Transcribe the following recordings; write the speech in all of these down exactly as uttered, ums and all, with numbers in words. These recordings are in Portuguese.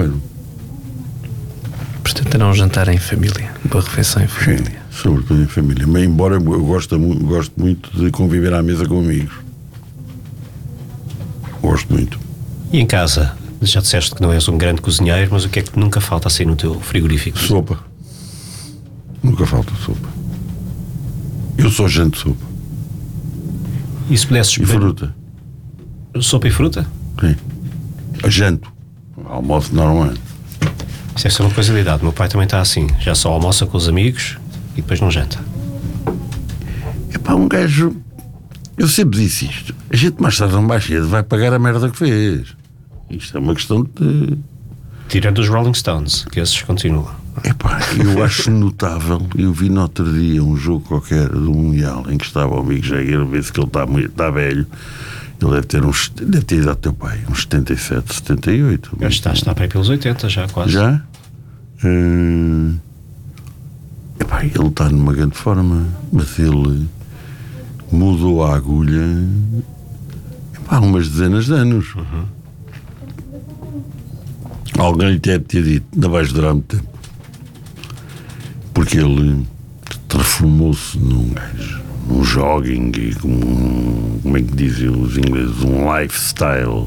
porreiro. Portanto, era um jantar em família, boa refeição em família. Sim, sobretudo em família. Mas, embora eu gosto, gosto muito de conviver à mesa com amigos. Gosto muito. E em casa? Já disseste que não és um grande cozinheiro, mas o que é que nunca falta assim no teu frigorífico? Sopa. Nunca falta sopa. Eu sou gente de sopa. E se pudesses E beber... fruta. Sopa e fruta? Sim. Janto. Almoço normalmente. Isso deve ser uma coisa de idade. Meu pai também está assim. Já só almoça com os amigos e depois não janta. É pá, um gajo... Eu sempre disse isto. A gente mais tarde ou mais cedo vai pagar a merda que fez. Isto é uma questão de... Tirando os Rolling Stones, que esses continuam. É pá, eu acho notável. Eu vi no outro dia um jogo qualquer do Mundial em que estava o amigo Jagueiro, vê-se que ele está, muito, está velho. Ele deve ter uns... Deve ter idade ao teu pai. Uns setenta e sete, setenta e oito. Já está, está para aí pelos oitenta, já quase. Já? Uh... Epá, ele está numa grande forma, mas ele mudou a agulha, epá, há umas dezenas de anos. Uhum. Alguém lhe deve ter dito, ainda vais durar muito tempo, porque ele transformou-se num gajo, num jogging e um, como é que dizem os ingleses, um lifestyle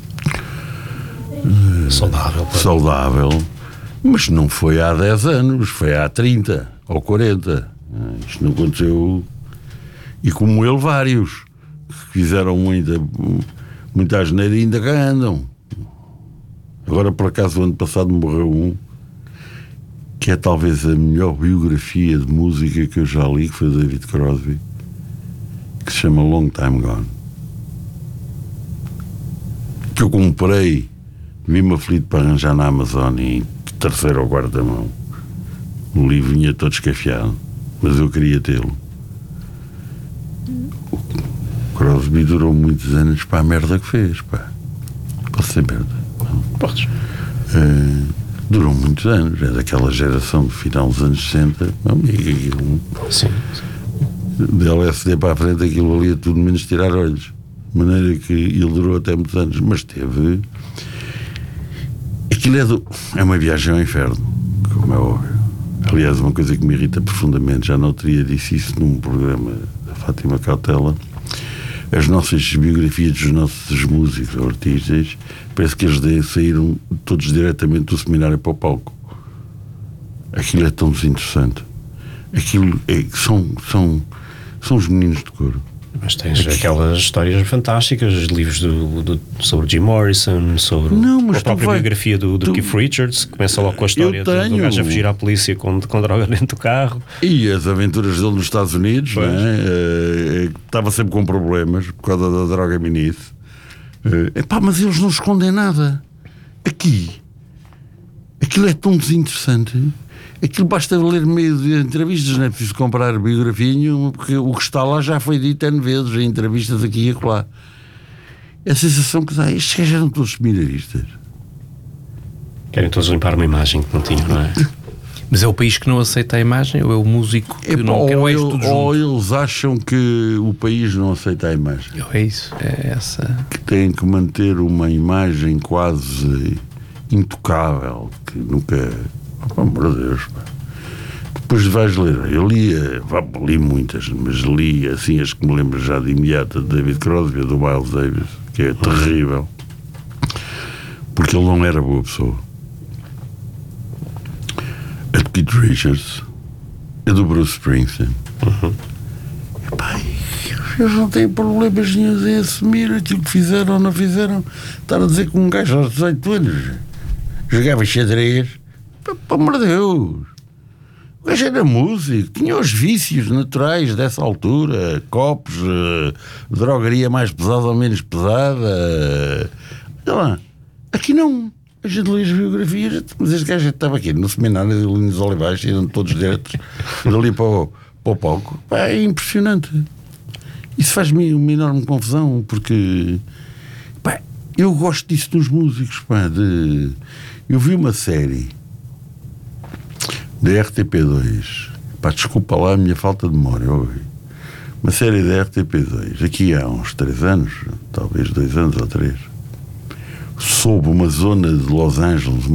saudável, para... saudável, mas não foi há dez anos, foi há trinta ou quarenta. Isto não aconteceu. E como ele, vários que fizeram muita, muita asneira e ainda cá andam. Agora, por acaso, o ano passado morreu um que é talvez a melhor biografia de música que eu já li, que foi o David Crosby, que se chama Long Time Gone, que eu comprei, vi-me aflito para arranjar na Amazon em terceira ou quarta mão. O livro vinha todo escafiado, mas eu queria tê-lo. O Crosby durou muitos anos para a merda que fez, pá. Posso ser merda? Podes. Uh, durou muitos anos, é daquela geração do final dos anos sessenta, amigo, sim, de L S D para a frente aquilo valia tudo menos tirar olhos, de maneira que ele durou até muitos anos, mas teve aquilo é, do... é uma viagem ao inferno, como é óbvio. Aliás, uma coisa que me irrita profundamente, já não teria disse isso num programa da Fátima Cautela, as nossas biografias dos nossos músicos ou artistas, parece que eles saíram todos diretamente do seminário para o palco. Aquilo é tão desinteressante. Aquilo é, são, são, são os meninos de couro. Mas tens Aqui. aquelas histórias fantásticas, os livros do, do, sobre Jim Morrison, sobre não, mas a própria vai, biografia do, do tu, Keith Richards, que começa logo com a história do, do gajo a fugir à polícia com, com droga dentro do carro. E as aventuras dele nos Estados Unidos, não é? Uh, estava sempre com problemas por causa da droga meninice. Uh, epá, mas eles não escondem nada. Aqui, aquilo é tão desinteressante. Aquilo basta ler meio de entrevistas, não é preciso comprar a biografia nenhuma, porque o que está lá já foi dito N vezes em entrevistas aqui e acolá. É a sensação que dá, estes gajos eram todos seminaristas. Querem todos limpar uma imagem que não tinham, não é? Mas é o país que não aceita a imagem ou é o músico que é, não quer ou, tudo ou junto? Eles acham que o país não aceita a imagem. É isso, é essa. Que têm que manter uma imagem quase intocável, que nunca... Pelo amor de Deus, pá. Depois vais ler, eu li, li muitas, mas li assim as que me lembro já de imediato, de David Crosby, do Miles Davis, que é terrível, porque ele não era boa pessoa. A de Keith Richards, a do Bruce Springsteen. Uhum. Epá, eles não têm problemas nenhum em assumir aquilo que fizeram ou não fizeram. Estar a dizer que um gajo aos dezoito anos jogava xadrez. Pelo amor de Deus, o gajo era músico, tinha os vícios naturais dessa altura, copos, uh, drogaria mais pesada ou menos pesada. Olha lá, aqui não. A gente lê as biografias, mas este gajo estava aqui no seminário de Linhos Olivais, eram todos diretos dali para o, para o palco. Pá, é impressionante. Isso faz-me uma enorme confusão, porque pá, eu gosto disso dos músicos. Pá, de... Eu vi uma série da R T P dois, pá, desculpa lá a minha falta de memória, eu ouvi uma série da R T P dois aqui há uns três anos, talvez dois anos ou três, sob uma zona de Los Angeles